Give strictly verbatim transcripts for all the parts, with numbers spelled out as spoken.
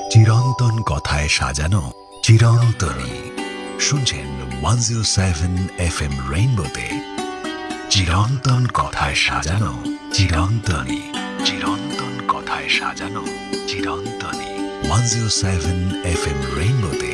চিরন্তন কথায় সাজানো চিরন্তনী। শুনছেন one zero seven F M রেইনবোতে চিরন্তন কথায় সাজানো চিরন্তনী। চিরন্তন কথায় সাজানো চিরন্তনী। One zero seven F M রেইনবোতে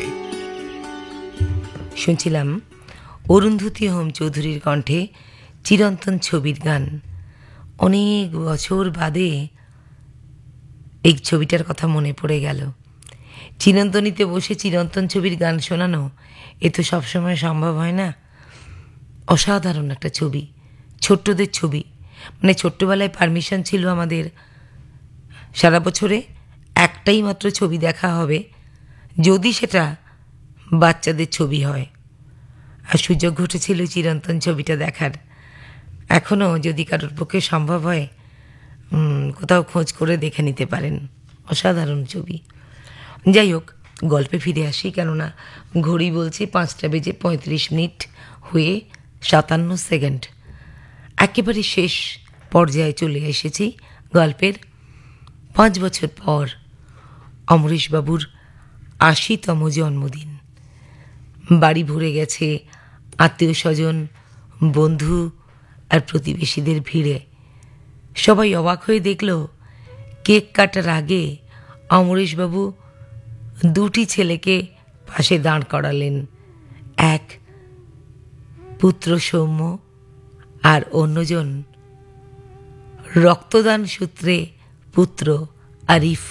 শুনছিলাম অরুন্ধতী হোম চৌধুরীর কণ্ঠে চিরন্তন ছবির গান। অনেক বছর বাদে এই ছবিটার কথা মনে পড়ে গেল। চিরন্তনীতে বসে চিরন্তন ছবির গান শোনানো এ তো সবসময় সম্ভব হয় না। অসাধারণ একটা ছবি, ছোট্টদের ছবি। মানে ছোট্টবেলায় পারমিশন ছিল আমাদের সারা বছরে একটাই মাত্র ছবি দেখা হবে, যদি সেটা বাচ্চাদের ছবি হয়। আর সুযোগ ঘটেছিল চিরন্তন ছবিটা দেখার। এখনও যদি কারোর পক্ষে সম্ভব হয় কোথাও খোঁজ করে দেখে নিতে পারেন। অসাধারণ ছবি। যাই হোক, গল্পে ফিরে আসি, কেননা ঘড়ি বলছে পাঁচটা বেজে পঁয়ত্রিশ মিনিট হয়ে সাতান্ন সেকেন্ড। একেবারে শেষ পর্যায়ে চলে এসেছি গল্পের। পাঁচ বছর পর অমরেশবাবুর আশিতম জন্মদিন। বাড়ি ভরে গেছে আত্মীয় স্বজন, বন্ধু আর প্রতিবেশীদের ভিড়ে। সবাই অবাক হয়ে দেখল কেক কাটার আগে অমরেশবাবু দুটি ছেলেকে পাশে দাঁড় করালেন। এক পুত্র সৌম্য আর অন্যজন রক্তদান সূত্রে পুত্র আরিফ।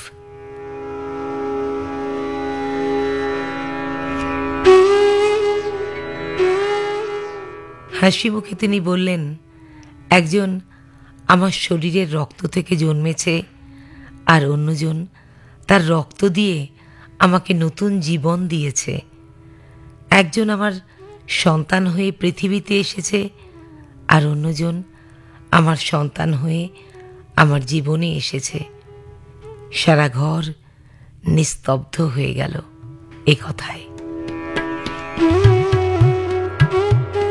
হাসি মুখে তিনি বললেন, একজন আমার শরীরের রক্ত থেকে জন্মেছে আর অন্যজন তার রক্ত দিয়ে আমাকে নতুন জীবন দিয়েছে। একজন আমার সন্তান হয়ে পৃথিবীতে এসেছে আর অন্যজন আমার সন্তান হয়ে আমার জীবনে এসেছে। সারা ঘর নিস্তব্ধ হয়ে গেল এ কথায়।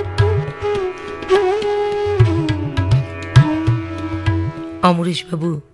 অমরেশবাবু